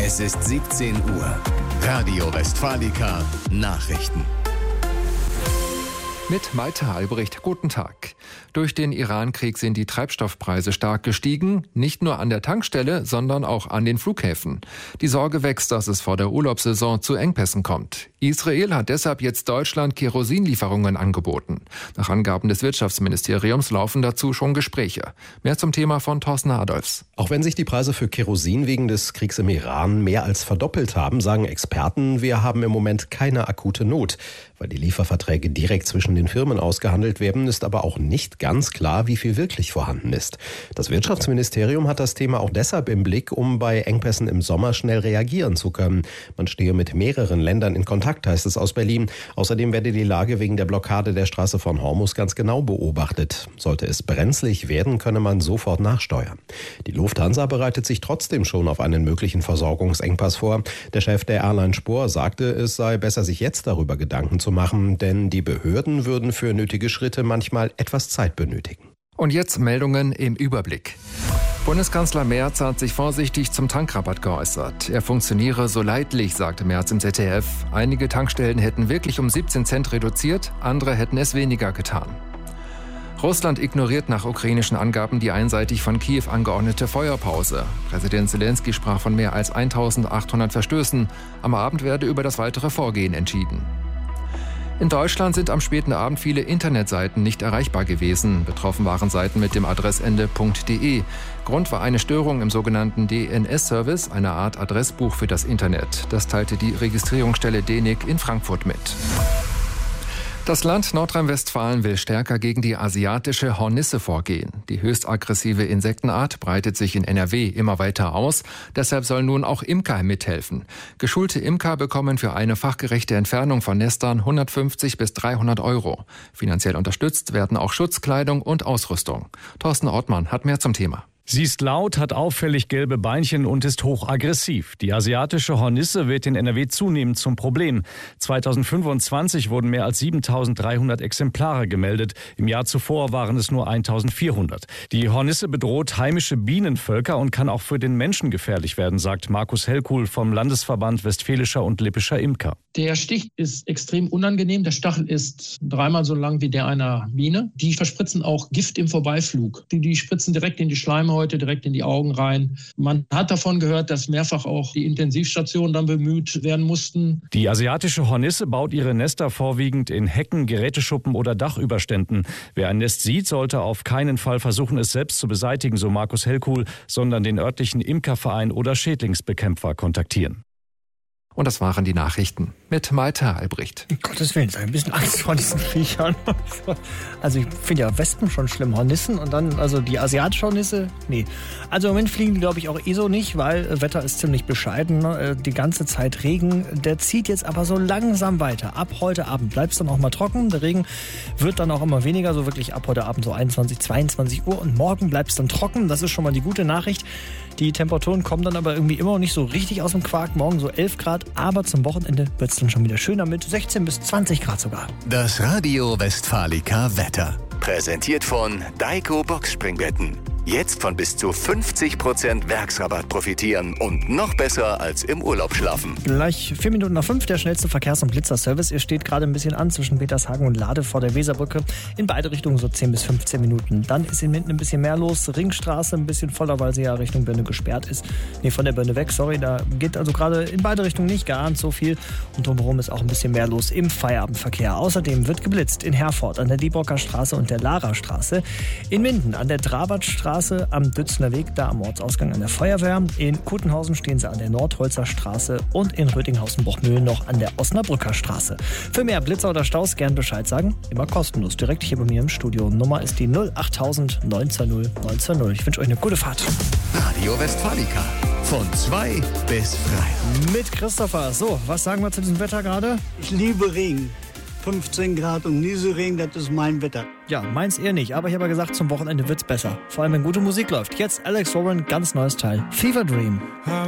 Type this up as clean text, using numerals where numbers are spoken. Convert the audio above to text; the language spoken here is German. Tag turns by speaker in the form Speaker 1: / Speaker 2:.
Speaker 1: Es ist 17 Uhr. Radio Westfalica Nachrichten.
Speaker 2: Mit Malte Albrecht, guten Tag. Durch den Iran-Krieg sind die Treibstoffpreise stark gestiegen, nicht nur an der Tankstelle, sondern auch an den Flughäfen. Die Sorge wächst, dass es vor der Urlaubssaison zu Engpässen kommt. Israel hat deshalb jetzt Deutschland Kerosinlieferungen angeboten. Nach Angaben des Wirtschaftsministeriums laufen dazu schon Gespräche. Mehr zum Thema von Thorsten Adolfs.
Speaker 3: Auch wenn sich die Preise für Kerosin wegen des Kriegs im Iran mehr als verdoppelt haben, sagen Experten, wir haben im Moment keine akute Not. Weil die Lieferverträge direkt zwischen den Firmen ausgehandelt werden, ist aber auch nicht ganz klar, wie viel wirklich vorhanden ist. Das Wirtschaftsministerium hat das Thema auch deshalb im Blick, um bei Engpässen im Sommer schnell reagieren zu können. Man stehe mit mehreren Ländern in Kontakt, heißt es aus Berlin. Außerdem werde die Lage wegen der Blockade der Straße von Hormuz ganz genau beobachtet. Sollte es brenzlig werden, könne man sofort nachsteuern. Die Lufthansa bereitet sich trotzdem schon auf einen möglichen Versorgungsengpass vor. Der Chef der Airline Spor sagte, es sei besser, sich jetzt darüber Gedanken zu machen, denn die Behörden würden für nötige Schritte manchmal etwas Zeit benötigen.
Speaker 2: Und jetzt Meldungen im Überblick. Bundeskanzler Merz hat sich vorsichtig zum Tankrabatt geäußert. Er funktioniere so leidlich, sagte Merz im ZDF. Einige Tankstellen hätten wirklich um 17 Cent reduziert, andere hätten es weniger getan. Russland ignoriert nach ukrainischen Angaben die einseitig von Kiew angeordnete Feuerpause. Präsident Zelensky sprach von mehr als 1800 Verstößen. Am Abend werde über das weitere Vorgehen entschieden. In Deutschland sind am späten Abend viele Internetseiten nicht erreichbar gewesen. Betroffen waren Seiten mit dem Adressende .de. Grund war eine Störung im sogenannten DNS-Service, einer Art Adressbuch für das Internet. Das teilte die Registrierungsstelle DENIC in Frankfurt mit. Das Land Nordrhein-Westfalen will stärker gegen die asiatische Hornisse vorgehen. Die höchst aggressive Insektenart breitet sich in NRW immer weiter aus. Deshalb sollen nun auch Imker mithelfen. Geschulte Imker bekommen für eine fachgerechte Entfernung von Nestern 150 bis 300 Euro. Finanziell unterstützt werden auch Schutzkleidung und Ausrüstung. Thorsten Ortmann hat mehr zum Thema.
Speaker 4: Sie ist laut, hat auffällig gelbe Beinchen und ist hochaggressiv. Die asiatische Hornisse wird in NRW zunehmend zum Problem. 2025 wurden mehr als 7.300 Exemplare gemeldet. Im Jahr zuvor waren es nur 1.400. Die Hornisse bedroht heimische Bienenvölker und kann auch für den Menschen gefährlich werden, sagt Markus Hellkuhl vom Landesverband Westfälischer und Lippischer Imker.
Speaker 5: Der Stich ist extrem unangenehm. Der Stachel ist 3-mal so lang wie der einer Biene. Die verspritzen auch Gift im Vorbeiflug. Die spritzen direkt in die Schleimhäute, direkt in die Augen rein. Man hat davon gehört, dass mehrfach auch die Intensivstationen dann bemüht werden mussten.
Speaker 4: Die asiatische Hornisse baut ihre Nester vorwiegend in Hecken, Geräteschuppen oder Dachüberständen. Wer ein Nest sieht, sollte auf keinen Fall versuchen, es selbst zu beseitigen, so Markus Hellkuhl, sondern den örtlichen Imkerverein oder Schädlingsbekämpfer kontaktieren.
Speaker 2: Und das waren die Nachrichten mit Malte Albrecht.
Speaker 6: Um Gottes Willen, ich habe ein bisschen Angst vor diesen Viechern. Also ich finde ja Wespen schon schlimm, Hornissen und dann also die asiatische Hornisse, nee. Also im Moment fliegen die glaube ich auch so nicht, weil Wetter ist ziemlich bescheiden, ne? Die ganze Zeit Regen, der zieht jetzt aber so langsam weiter. Ab heute Abend bleibt es dann auch mal trocken, der Regen wird dann auch immer weniger, so wirklich ab heute Abend so 21, 22 Uhr und morgen bleibt es dann trocken, das ist schon mal die gute Nachricht. Die Temperaturen kommen dann aber irgendwie immer noch nicht so richtig aus dem Quark, morgen so 11 Grad, aber zum Wochenende wird es dann schon wieder schöner mit 16 bis 20 Grad sogar.
Speaker 1: Das Radio Westfalica Wetter. Präsentiert von Daiko Boxspringbetten. Jetzt von bis zu 50% Werksrabatt profitieren und noch besser als im Urlaub schlafen.
Speaker 6: Gleich 4 Minuten nach 5, der schnellste Verkehrs- und Blitzerservice. Ihr steht gerade ein bisschen an zwischen Petershagen und Lade vor der Weserbrücke. In beide Richtungen so 10 bis 15 Minuten. Dann ist in Minden ein bisschen mehr los. Ringstraße ein bisschen voller, weil sie ja Richtung Bönne gesperrt ist. Nee, von der Bönne weg, sorry. Da geht also gerade in beide Richtungen nicht ganz so viel. Und drumherum ist auch ein bisschen mehr los im Feierabendverkehr. Außerdem wird geblitzt in Herford an der Diebrocker Straße und der Larastraße. In Minden an der Drabertstraße am Dützner Weg, da am Ortsausgang an der Feuerwehr. In Kutenhausen stehen sie an der Nordholzer Straße und in Rötinghausen-Bochmühlen noch an der Osnabrücker Straße. Für mehr Blitzer oder Staus gern Bescheid sagen. Immer kostenlos. Direkt hier bei mir im Studio. Nummer ist die 08000 19 0. Ich wünsche euch eine gute Fahrt.
Speaker 1: Radio Westfalica. Von 2 bis 3.
Speaker 6: Mit Christopher. So, was sagen wir zu diesem Wetter gerade?
Speaker 7: Ich liebe Regen. 15 Grad und Nieselregen, das ist mein Wetter.
Speaker 6: Ja, meins eher nicht, aber ich habe ja gesagt, zum Wochenende wird's besser. Vor allem, wenn gute Musik läuft. Jetzt Alex Warren, ganz neues Teil. Fever Dream.